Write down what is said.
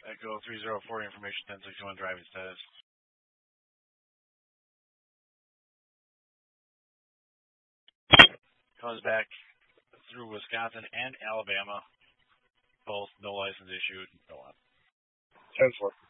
Echo 304, information 1061, driving status. Comes back through Wisconsin and Alabama. Both no license issued and so on. 10-4.